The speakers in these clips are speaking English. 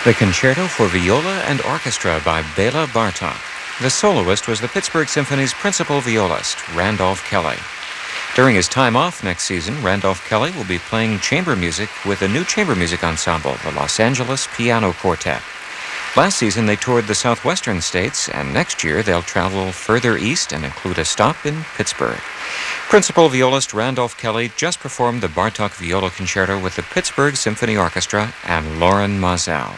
The Concerto for Viola and Orchestra by Bela Bartok. The soloist was the Pittsburgh Symphony's principal violist, Randolph Kelly. During his time off next season, Randolph Kelly will be playing chamber music with a new chamber music ensemble, the Los Angeles Piano Quartet. Last season, they toured the southwestern states, and next year they'll travel further east and include a stop in Pittsburgh. Principal violist Randolph Kelly just performed the Bartok Viola Concerto with the Pittsburgh Symphony Orchestra and Loren Maazel.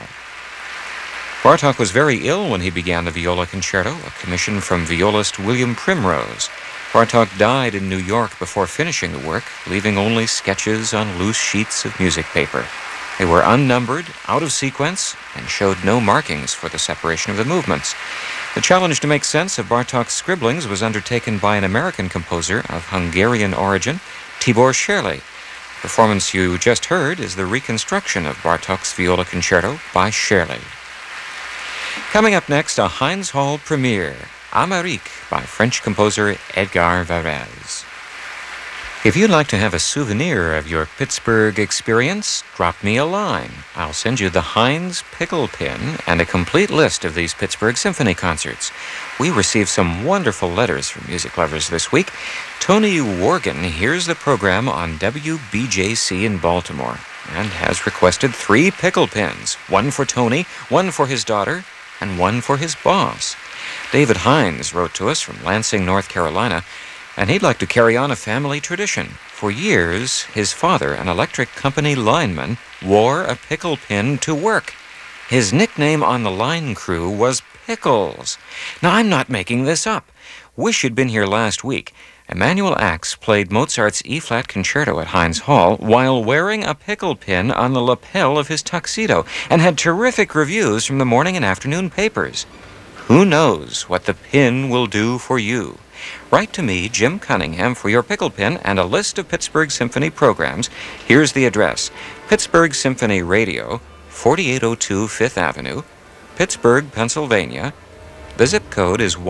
Bartok was very ill when he began the Viola Concerto, a commission from violist William Primrose. Bartok died in New York before finishing the work, leaving only sketches on loose sheets of music paper. They were unnumbered, out of sequence, and showed no markings for the separation of the movements. The challenge to make sense of Bartok's scribblings was undertaken by an American composer of Hungarian origin, Tibor Sherley. The performance you just heard is the reconstruction of Bartok's Viola Concerto by Sherley. Coming up next, a Heinz Hall premiere, Amérique by French composer Edgar Varèse. If you'd like to have a souvenir of your Pittsburgh experience, drop me a line. I'll send you the Heinz Pickle Pin and a complete list of these Pittsburgh Symphony concerts. We received some wonderful letters from music lovers this week. Tony Worgan hears the program on WBJC in Baltimore and has requested 3 pickle pins, one for Tony, one for his daughter, and one for his boss. David Hines wrote to us from Lansing, North Carolina, and he'd like to carry on a family tradition. For years, his father, an electric company lineman, wore a pickle pin to work. His nickname on the line crew was Pickles. Now, I'm not making this up. Wish you'd been here last week. Emanuel Ax played Mozart's E-flat concerto at Heinz Hall while wearing a pickle pin on the lapel of his tuxedo and had terrific reviews from the morning and afternoon papers. Who knows what the pin will do for you? Write to me, Jim Cunningham, for your pickle pin and a list of Pittsburgh Symphony programs. Here's the address: Pittsburgh Symphony Radio, 4802 Fifth Avenue, Pittsburgh, Pennsylvania. The zip code is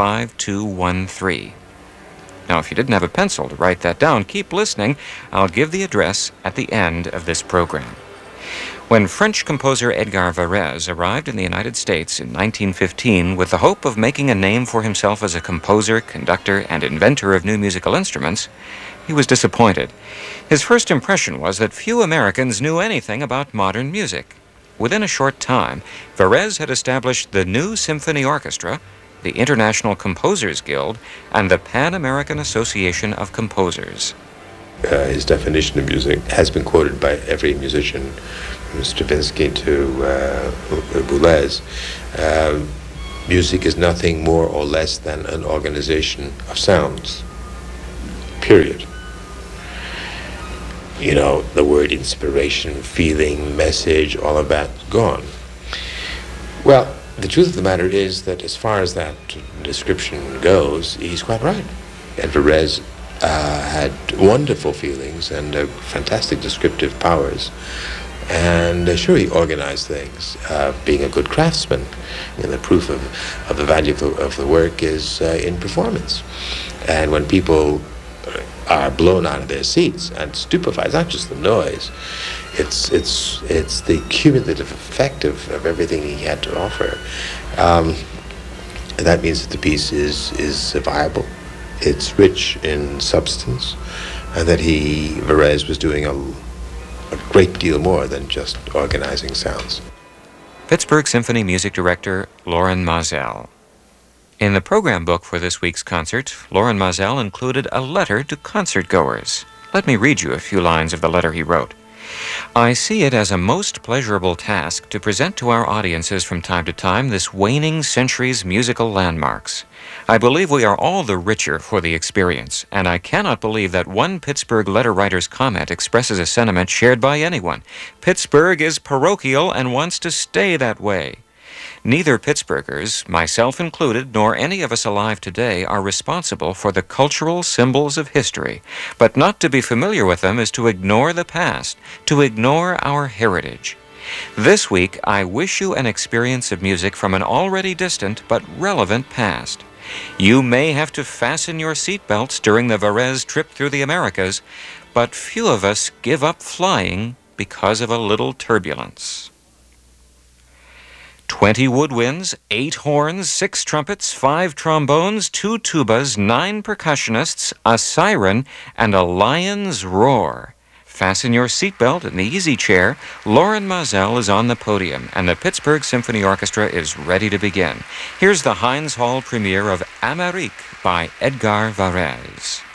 15213. Now, if you didn't have a pencil to write that down, keep listening. I'll give the address at the end of this program. When French composer Edgar Varèse arrived in the United States in 1915 with the hope of making a name for himself as a composer, conductor, and inventor of new musical instruments, he was disappointed. His first impression was that few Americans knew anything about modern music. Within a short time, Varèse had established the New Symphony Orchestra, the International Composers Guild, and the Pan-American Association of Composers. His definition of music has been quoted by every musician, from Stravinsky to Boulez. Music is nothing more or less than an organization of sounds, period. You know, the word inspiration, feeling, message, all of that, gone. Well, the truth of the matter is that as far as that description goes, he's quite right. And Varèse had wonderful feelings and fantastic descriptive powers. And sure, he organized things, being a good craftsman. And the proof of the value of the work is in performance. And when people are blown out of their seats and stupefied, it's not just the noise, it's the cumulative effect of everything he had to offer. That means that the piece is viable, it's rich in substance, and that Varèse was doing a great deal more than just organizing sounds. Pittsburgh Symphony Music Director Loren Maazel. In the program book for this week's concert, Loren Maazel included a letter to concertgoers. Let me read you a few lines of the letter he wrote. I see it as a most pleasurable task to present to our audiences from time to time this waning century's musical landmarks. I believe we are all the richer for the experience, and I cannot believe that one Pittsburgh letter writer's comment expresses a sentiment shared by anyone. Pittsburgh is parochial and wants to stay that way. Neither Pittsburghers, myself included, nor any of us alive today are responsible for the cultural symbols of history, but not to be familiar with them is to ignore the past, to ignore our heritage. This week, I wish you an experience of music from an already distant but relevant past. You may have to fasten your seatbelts during the Varèse trip through the Americas, but few of us give up flying because of a little turbulence. 20 woodwinds, 8 horns, 6 trumpets, 5 trombones, 2 tubas, 9 percussionists, a siren, and a lion's roar. Fasten your seatbelt in the easy chair. Loren Maazel is on the podium, and the Pittsburgh Symphony Orchestra is ready to begin. Here's the Heinz Hall premiere of Amérique by Edgar Varèse.